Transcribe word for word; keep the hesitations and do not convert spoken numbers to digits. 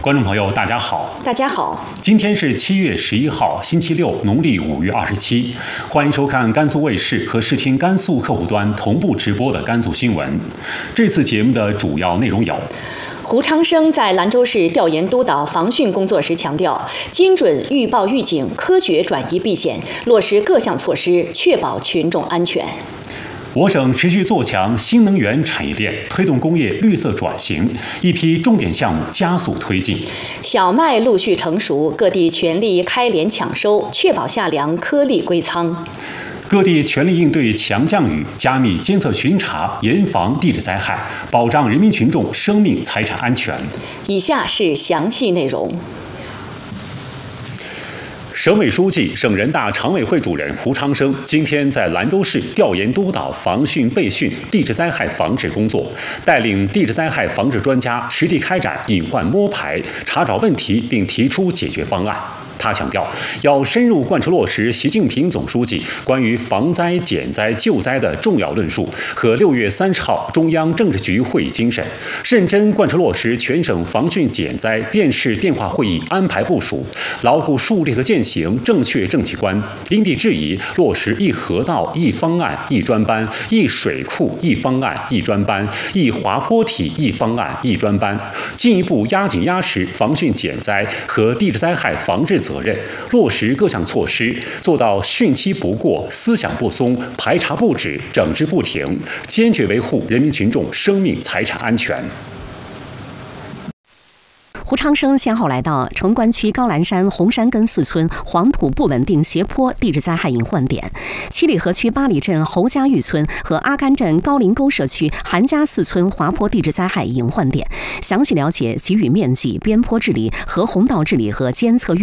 观众朋友，大家好！ 大家好， 今天是七月十一号，星期六，农历五月二十七。欢迎收看甘肃卫视和视听甘肃客户端同步直播的甘肃新闻。这次节目的主要内容有： 胡昌生在兰州市调研督导防汛工作时强调，精准预报预警，科学转移避险，落实各项措施，确保群众安全。 我省持续做强新能源产业链，推动工业绿色转型，一批重点项目加速推进。 小麦陆续成熟，各地全力开镰抢收，确保夏粮颗粒归仓。 各地全力应对强降雨，加密监测巡查，严防地质灾害，保障人民群众生命财产安全。 以下是详细内容。 省委书记、省人大常委会主任胡昌生今天在兰州市调研督导防汛备汛、地质灾害防治工作，带领地质灾害防治专家实地开展隐患摸排，查找问题并提出解决方案。他强调，要深入贯彻落实习近平总书记关于防灾、减灾、救灾的重要论述和六月三十号中央政治局会议精神，认真贯彻落实全省防汛减灾电视电话会议安排部署，牢固树立和践行正确政绩观，因地制宜落实一河道一方案一专班、一水库一方案一专班、一滑坡体一方案一专班，进一步压紧压实防汛减灾和地质灾害防治责任，落实各项措施，做到汛期不过、思想不松、排查不止、整治不停，坚决维护人民群众生命财产安全。 胡昌生先后来到城关区高兰山红山根四村黄土不稳定斜坡地质灾害隐患点，七里河区八里镇侯家峪村和阿甘镇高林沟社区韩家四村滑坡地质灾害隐患点，详细了解给予面积、边坡治理、河洪道治理和监测预